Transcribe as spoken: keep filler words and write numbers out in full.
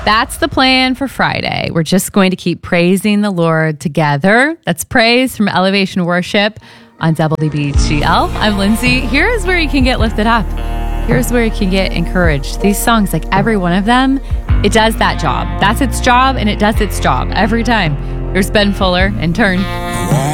That's the plan for Friday. We're just going to keep praising the Lord together. That's praise from Elevation Worship on W B G L. I'm Lindsay. Here is where you can get lifted up. Here's where you can get encouraged. These songs, like every one of them, it does that job. That's its job, and it does its job every time. Here's Ben Fuller and Turn.